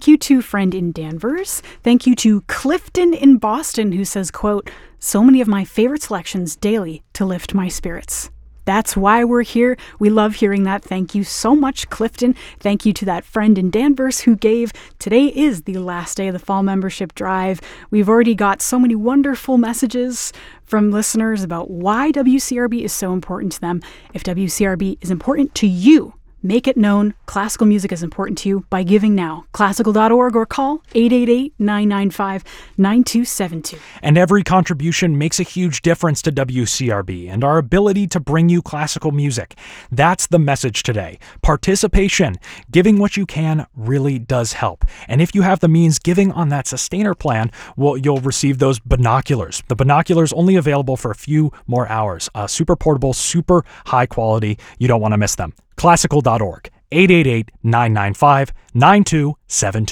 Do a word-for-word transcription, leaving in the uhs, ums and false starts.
Thank you to friend in Danvers. Thank you to Clifton in Boston, who says, quote, so many of my favorite selections daily to lift my spirits. That's why we're here. We love hearing that. Thank you so much, Clifton. Thank you to that friend in Danvers who gave. Today is the last day of the fall membership drive. We've already got so many wonderful messages from listeners about why W C R B is so important to them. If W C R B is important to you, make it known classical music is important to you by giving now. Classical dot org or call eight eight eight, nine nine five, nine two seven two. And every contribution makes a huge difference to W C R B and our ability to bring you classical music. That's the message today. Participation, giving what you can, really does help. And if you have the means, giving on that sustainer plan, well, you'll receive those binoculars. The binoculars only available for a few more hours. Uh, super portable, super high quality. You don't want to miss them. Classical dot org, eight eight eight, nine nine five, nine two seven two.